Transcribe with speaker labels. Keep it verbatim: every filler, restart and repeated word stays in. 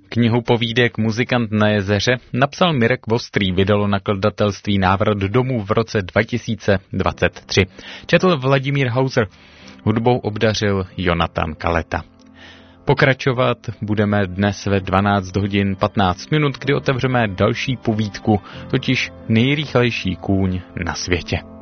Speaker 1: Knihu povídek Muzikant na jezeře napsal Mirek Vostrý, vydalo nakladatelství Návrat domů v roce dva tisíce dvacet tři. Četl Vladimír Hauser, hudbou obdařil Jonatan Kaleta. Pokračovat budeme dnes ve dvanáct hodin patnáct minut, kdy otevřeme další povídku, totiž Nejrychlejší kůň na světě.